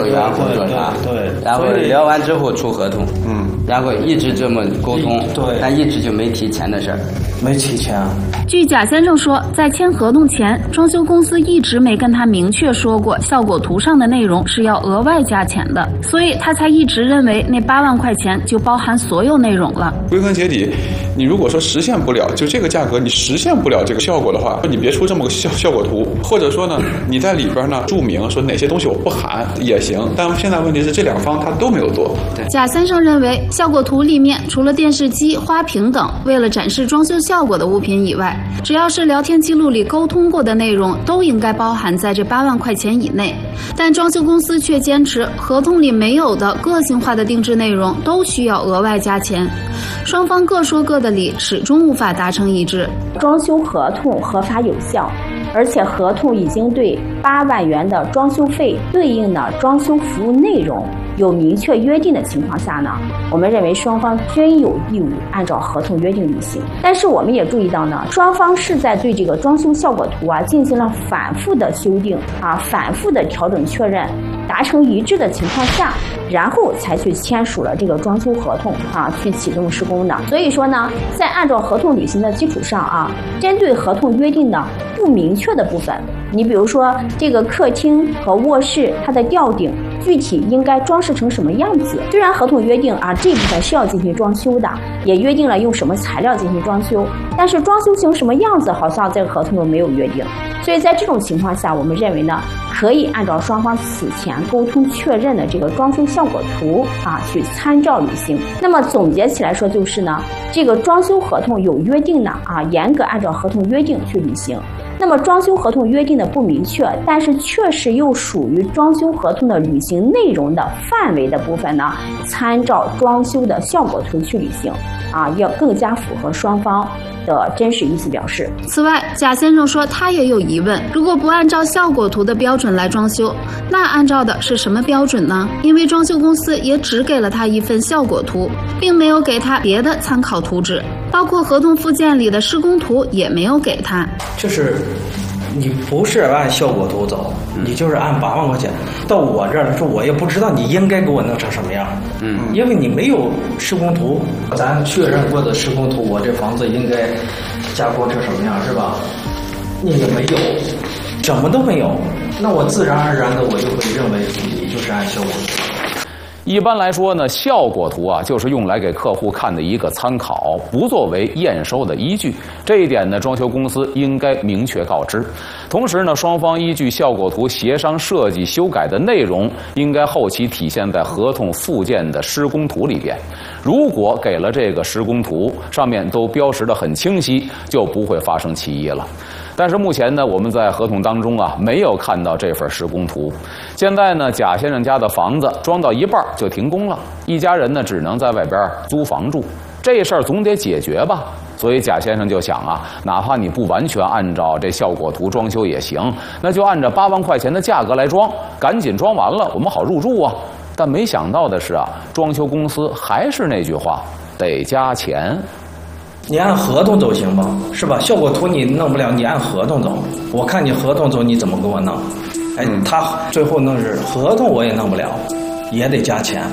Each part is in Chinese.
后然后做啥？ 对， 然后聊完之后出合同，然后一直这么沟通， 对， 但一直就没提钱的事儿， 没提钱。 据贾先生说，在签合同前，装修公司一直没跟他明确说过效果图上的内容是要额外加钱的，所以他才一直认为那8万块钱就包含所有内容了。 归根结底，你如果说实现不了，就这个价格你实现不了这个效果的话，你别出这么个效果图，或者说呢，你在里边呢注明说哪些东西我不含也行。但现在问题是这两方他都没有做。 贾先生认为，效果图里面除了电视机、花瓶等为了展示装修效果的物品以外，只要是聊天记录里沟通过的内容，都应该包含在这8万块钱以内。但装修公司却坚持合同里没有的个性化的定制内容都需要额外加钱，双方各说各的理，始终无法达成一致。 装修合同合法有效，而且合同已经对8万元的装修费对应的装修服务内容有明确约定的情况下呢，我们认为双方均有义务按照合同约定履行。但是我们也注意到呢，双方是在对这个装修效果图进行了反复的修订反复的调整确认，达成一致的情况下，然后才去签署了这个装修合同去启动施工的。所以说呢，在按照合同履行的基础上针对合同约定的不明确的部分，你比如说这个客厅和卧室它的吊顶具体应该装饰成什么样子，虽然合同约定这部分是要进行装修的，也约定了用什么材料进行装修，但是装修成什么样子好像这个合同都没有约定。所以在这种情况下，我们认为呢，可以按照双方此前沟通确认的这个装修效果图去参照履行。那么总结起来说就是呢，这个装修合同有约定的严格按照合同约定去履行。那么装修合同约定的不明确，但是确实又属于装修合同的履行内容的范围的部分呢，参照装修的效果图去履行要更加符合双方的真实意思表示。 此外，贾先生说他也有疑问，如果不按照效果图的标准来装修，那按照的是什么标准呢？因为装修公司也只给了他一份效果图，并没有给他别的参考图纸，包括合同附件里的施工图也没有给他。 就是你不是按效果图走，你就是按8万块钱。到我这儿来说，我也不知道你应该给我弄成什么样，因为你没有施工图，咱确认过的施工图，我这房子应该加工成什么样，是吧？你也没有，什么都没有，那我自然而然的我就会认为你就是按效果图。 一般来说呢，效果图就是用来给客户看的一个参考，不作为验收的依据。这一点呢，装修公司应该明确告知。同时呢，双方依据效果图协商设计修改的内容，应该后期体现在合同附件的施工图里边。如果给了这个施工图，上面都标识得很清晰，就不会发生歧义了。但是目前呢，我们在合同当中没有看到这份施工图。现在呢，贾先生家的房子装到一半就停工了，一家人呢只能在外边租房住，这事儿总得解决吧。所以贾先生就想哪怕你不完全按照这效果图装修也行，那就按照8万块钱的价格来装，赶紧装完了我们好入住啊。但没想到的是装修公司还是那句话，得加钱。 你按合同走行吧，是吧？效果图你弄不了，你按合同走。我看你合同走，你怎么给我弄？他最后弄是合同我也弄不了，也得加钱。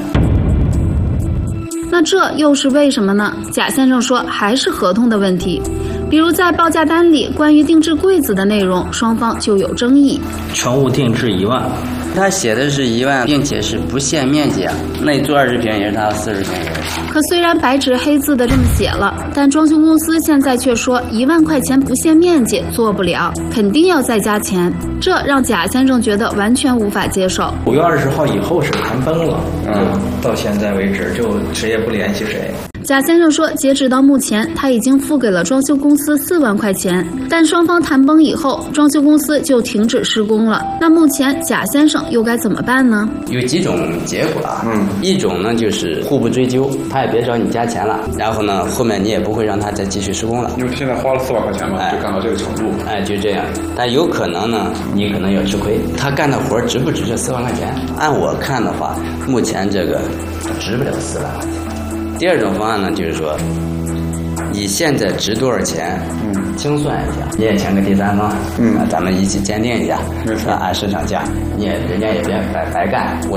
那这又是为什么呢？贾先生说还是合同的问题。比如在报价单里关于定制柜子的内容，双方就有争议。 全屋定制1万， 他写的是1万，并且是不限面积那你做20平也是他40平也是。 可虽然白纸黑字的这么写了，但装修公司现在却说1万块钱不限面积做不了，肯定要再加钱，这让贾先生觉得完全无法接受。 5月20号以后是谈崩了，到现在为止就谁也不联系谁。 贾先生说，截止到目前，他已经付给了装修公司4万块钱，但双方谈崩以后，装修公司就停止施工了。那目前贾先生又该怎么办呢？ 有几种结果一种呢就是互不追究，他也别找你加钱了，然后呢后面你也不会让他再继续施工了， 因为现在花了4万块钱嘛，就干到这个程度， 就这样。但有可能呢，你可能要吃亏，他干的活值不值这4万块钱？按我看的话，目前这个值不了4万块钱。第二种方案呢，就是说，你现在值多少钱，清算一下，你也请个第三方，咱们一起鉴定一下，是吧？按市场价，人家也别白干，我